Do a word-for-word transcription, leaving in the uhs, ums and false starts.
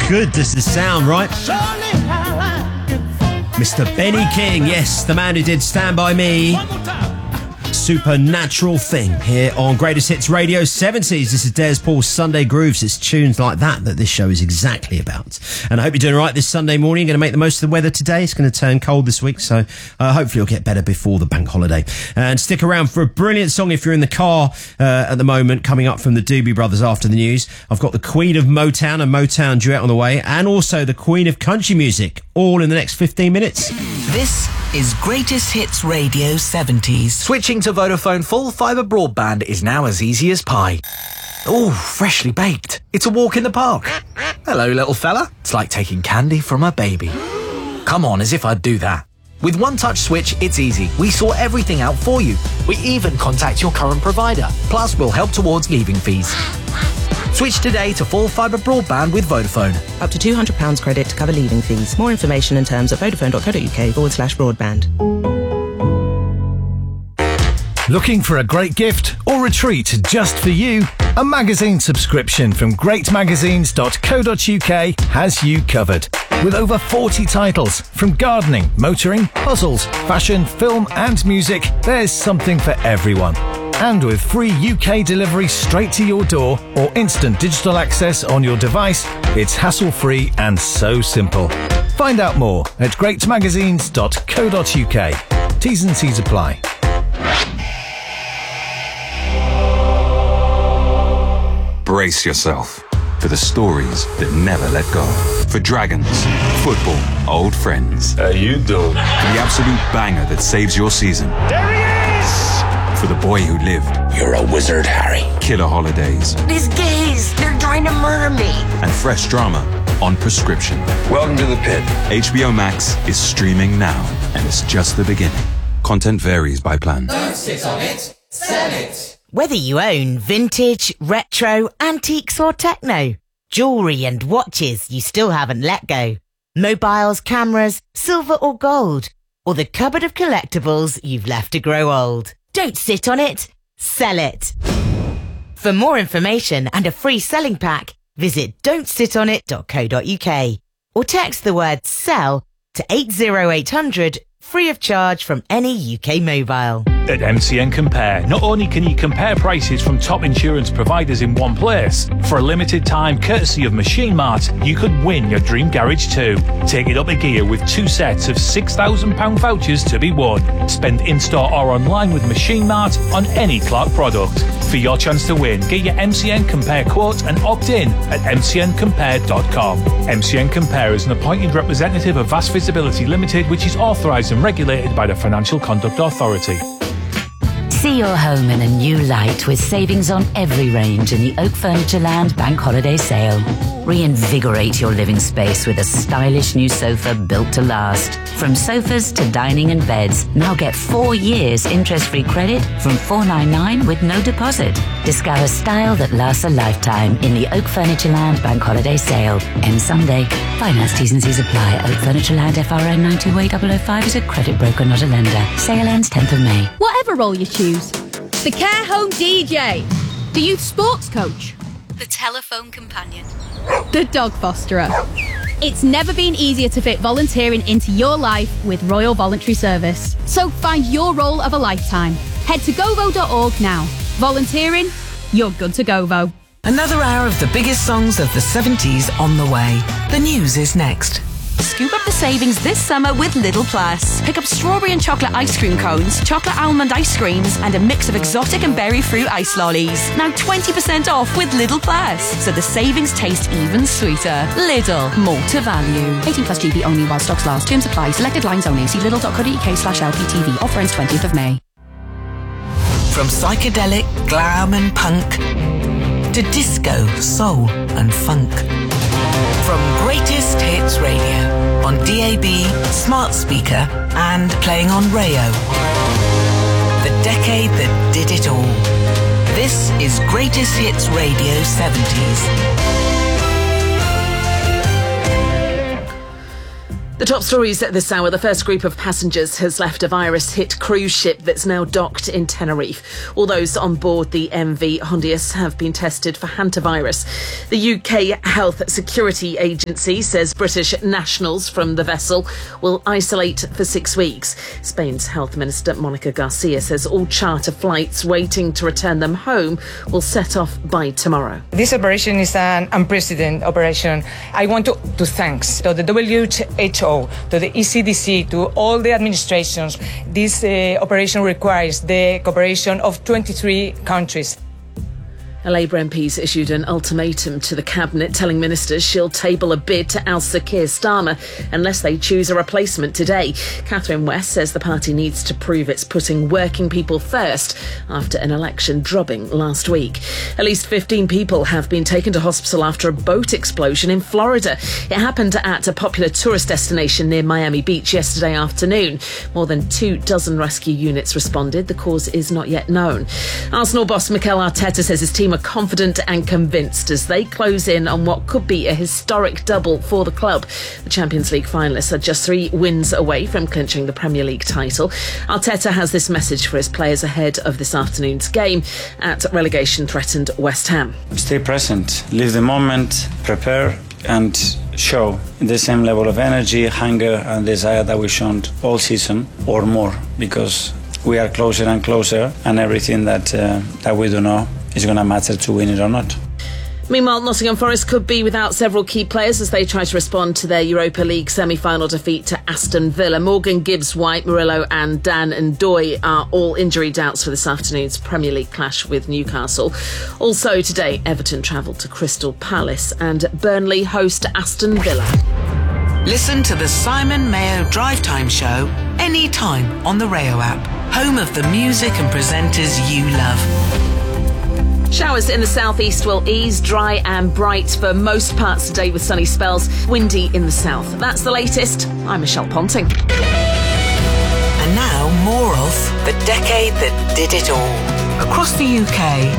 good does the sound, right? Mister Benny King, yes, the man who did Stand By Me. Supernatural Thing here on Greatest Hits Radio seventies. This is Des Paul's Sunday Grooves. It's tunes like that that this show is exactly about. And I hope you're doing all right this Sunday morning. You're going to make the most of the weather today. It's going to turn cold this week, so uh, hopefully you'll get better before the bank holiday. And stick around for a brilliant song if you're in the car uh, at the moment, coming up from the Doobie Brothers after the news. I've got the Queen of Motown, a Motown duet on the way, and also the Queen of Country Music, all in the next fifteen minutes. This is Greatest Hits Radio seventies. Switching to Vodafone full fibre broadband is now as easy as pie. Ooh, freshly baked. It's a walk in the park. Hello, little fella. It's like taking candy from a baby. Come on, as if I'd do that. With One Touch Switch, it's easy. We sort everything out for you. We even contact your current provider. Plus, we'll help towards leaving fees. Switch today to full fibre broadband with Vodafone. Up to two hundred pounds credit to cover leaving fees. More information and terms at vodafone.co.uk forward slash broadband. Looking for a great gift or a treat just for you? A magazine subscription from great magazines dot co dot uk has you covered. With over forty titles from gardening, motoring, puzzles, fashion, film and music, there's something for everyone. And with free U K delivery straight to your door or instant digital access on your device, it's hassle-free and so simple. Find out more at great magazines dot co dot uk. T's and C's apply. Brace yourself for the stories that never let go. For dragons, football, old friends. How you doing? For the absolute banger that saves your season. There he is! For the boy who lived. You're a wizard, Harry. Killer holidays. These gays, they're trying to murder me. And fresh drama on prescription. Welcome to the pit. H B O Max is streaming now, and it's just the beginning. Content varies by plan. Don't sit on it, sell it. Whether you own vintage, retro, antiques or techno, jewellery and watches you still haven't let go, mobiles, cameras, silver or gold, or the cupboard of collectibles you've left to grow old. Don't sit on it, sell it. For more information and a free selling pack, visit don't sit on it dot co dot uk or text the word SELL to eight zero eight hundred, free of charge from any U K mobile. At M C N Compare, not only can you compare prices from top insurance providers in one place, for a limited time, courtesy of Machine Mart, you could win your dream garage too. Take it up a gear with two sets of six thousand pounds vouchers to be won. Spend in-store or online with Machine Mart on any Clark product. For your chance to win, get your M C N Compare quote and opt in at m c n compare dot com. M C N Compare is an appointed representative of Vast Visibility Limited, which is authorised and regulated by the Financial Conduct Authority. See your home in a new light with savings on every range in the Oak Furniture Land Bank Holiday Sale. Reinvigorate your living space with a stylish new sofa built to last. From sofas to dining and beds, now get four years interest-free credit from four ninety-nine with no deposit. Discover style that lasts a lifetime in the Oak Furniture Land Bank Holiday Sale. Ends Sunday. Finance T's and C's apply. Oak Furniture Land F R N nine two eight zero zero five is a credit broker, not a lender. Sale ends tenth of May. Whatever role you choose. The care home D J. The youth sports coach. The telephone companion. The dog fosterer. It's never been easier to fit volunteering into your life with Royal Voluntary Service. So find your role of a lifetime. Head to govo dot org now. Volunteering, you're good to Govo. Another hour of the biggest songs of the seventies on the way. The news is next. Scoop up the savings this summer with Lidl Plus. Pick up strawberry and chocolate ice cream cones, chocolate almond ice creams, and a mix of exotic and berry fruit ice lollies. Now twenty percent off with Lidl Plus, so the savings taste even sweeter. Lidl, more to value. eighteen plus G B only while stocks last. Terms apply. Selected lines only. See lidl dot co dot uk slash L P T V. Offer ends twentieth of May. From psychedelic, glam and punk to disco, soul and funk. From Greatest Hits Radio on D A B, smart speaker and playing on Rayo. The decade that did it all. This is Greatest Hits Radio seventies. The Top stories at this hour. The first group of passengers has left a virus-hit cruise ship that's now docked in Tenerife. All those on board the M V Hondius have been tested for hantavirus. The U K Health Security Agency says British nationals from the vessel will isolate for six weeks. Spain's Health Minister Monica Garcia says all charter flights waiting to return them home will set off by tomorrow. This operation is an unprecedented operation. I want to, to thank to the W H O, to the E C D C, to all the administrations. This uh, operation requires the cooperation of twenty-three countries. A Labour M P's issued an ultimatum to the Cabinet telling ministers she'll table a bid to oust Sir Keir Starmer unless they choose a replacement today. Catherine West says the party needs to prove it's putting working people first after an election drubbing last week. At least fifteen people have been taken to hospital after a boat explosion in Florida. It happened at a popular tourist destination near Miami Beach yesterday afternoon. More than two dozen rescue units responded. The cause is not yet known. Arsenal boss Mikel Arteta says his team are confident and convinced as they close in on what could be a historic double for the club. The Champions League finalists are just three wins away from clinching the Premier League title. Arteta has this message for his players ahead of this afternoon's game at relegation-threatened West Ham. Stay present, live the moment, prepare and show the same level of energy, hunger and desire that we've shown all season or more, because we are closer and closer and everything that, uh, that we do know is going to matter to win it or not. Meanwhile, Nottingham Forest could be without several key players as they try to respond to their Europa League semi-final defeat to Aston Villa. Morgan, Gibbs, White, Murillo and Dan Ndoye are all injury doubts for this afternoon's Premier League clash with Newcastle. Also today, Everton travel to Crystal Palace and Burnley host Aston Villa. Listen to the Simon Mayo Drive Time Show anytime on the Rayo app, home of the music and presenters you love. Showers in the southeast will ease, dry and bright for most parts today with sunny spells, windy in the south. That's the latest. I'm Michelle Ponting. And now more of The Decade That Did It All. Across the U K,